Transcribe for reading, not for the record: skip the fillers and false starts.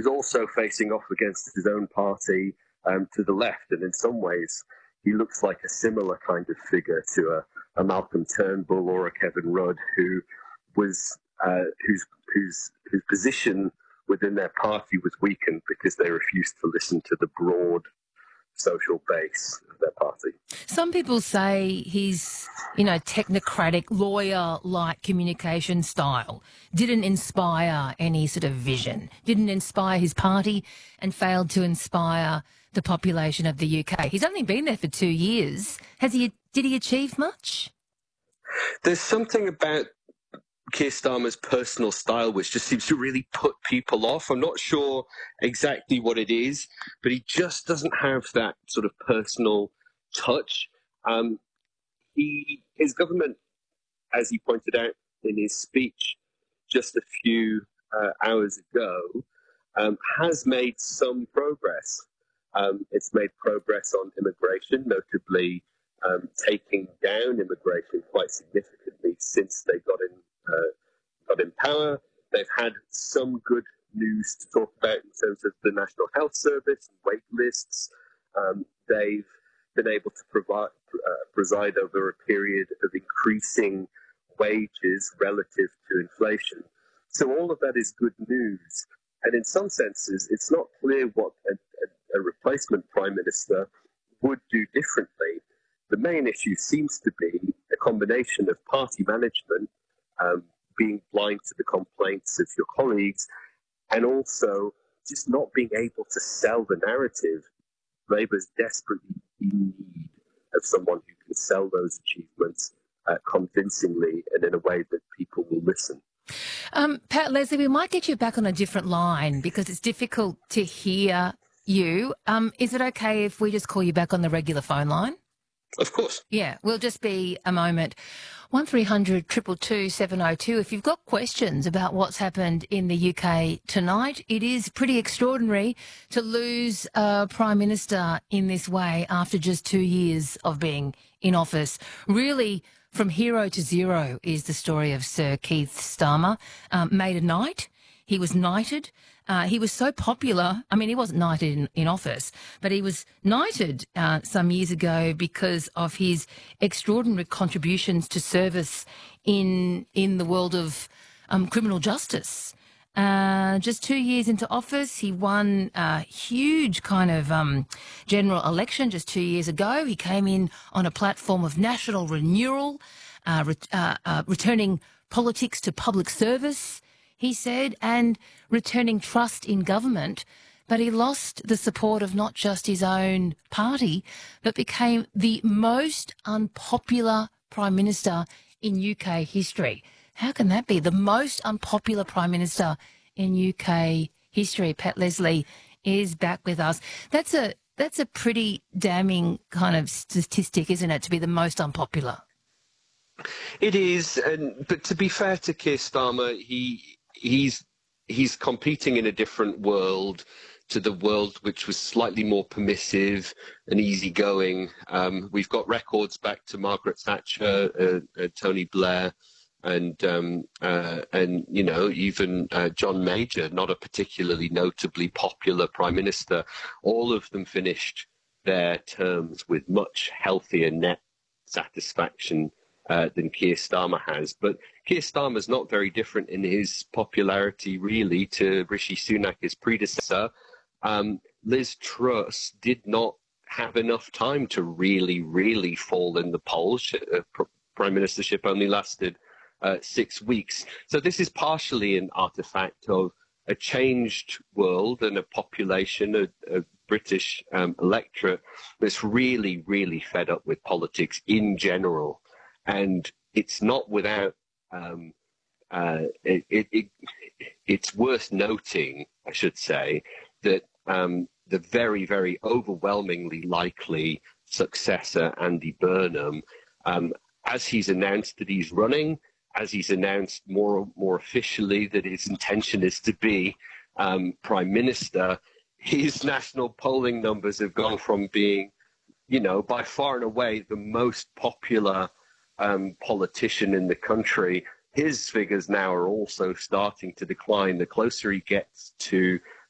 was also facing off against his own party to the left. And in some ways, he looks like a similar kind of figure to a Malcolm Turnbull or a Kevin Rudd, who was whose position within their party was weakened because they refused to listen to the broad social base of their party. Some people say his, technocratic, lawyer-like communication style didn't inspire any sort of vision, didn't inspire his party, and failed to inspire the population of the UK. He's only been there for 2 years. Did he achieve much? There's something about Keir Starmer's personal style which just seems to really put people off. I'm not sure exactly what it is, but he just doesn't have that sort of personal touch. His government, as he pointed out in his speech just a few hours ago, has made some progress. It's made progress on immigration, notably taking down immigration quite significantly since they got in power. They've had some good news to talk about in terms of the National Health Service and wait lists. They've been able to preside over a period of increasing wages relative to inflation. So all of that is good news. And in some senses, it's not clear what a replacement prime minister would do differently. The main issue seems to be a combination of party management, being blind to the complaints of your colleagues, and also just not being able to sell the narrative. Labour's desperately in need of someone who can sell those achievements convincingly and in a way that people will listen. Pat Leslie, we might get you back on a different line because it's difficult to hear you. Is it okay if we just call you back on the regular phone line? Of course. Yeah, we'll just be a moment. 1300 222 702. If you've got questions about what's happened in the UK tonight, it is pretty extraordinary to lose a Prime Minister in this way after just 2 years of being in office. Really, from hero to zero is the story of Sir Keir Starmer. Made a knight. He was knighted. He was so popular. I mean, he wasn't knighted in office, but he was knighted some years ago because of his extraordinary contributions to service in the world of criminal justice. Just 2 years into office, he won a huge kind of general election just 2 years ago. He came in on a platform of national renewal, returning politics to public service, he said, and returning trust in government. But he lost the support of not just his own party, but became the most unpopular Prime Minister in UK history. How can that be? The most unpopular Prime Minister in UK history. Pat Leslie is back with us. That's a pretty damning kind of statistic, isn't it, to be the most unpopular? It is, but to be fair to Keir Starmer, he's competing in a different world to the world which was slightly more permissive and easygoing. We've got records back to Margaret Thatcher, Tony Blair, and even John Major, not a particularly notably popular prime minister. All of them finished their terms with much healthier net satisfaction than Keir Starmer has. But Keir Starmer's not very different in his popularity, really, to Rishi Sunak, his predecessor. Liz Truss did not have enough time to really fall in the polls. Prime Ministership only lasted 6 weeks. So this is partially an artifact of a changed world and a population, a British electorate that's really fed up with politics in general. And it's not without, it's worth noting, I should say, that the very overwhelmingly likely successor, Andy Burnham, as he's announced that he's running, as he's announced more officially that his intention is to be Prime Minister, his national polling numbers have gone from being, by far and away the most popular politician in the country. His figures now are also starting to decline the closer he gets to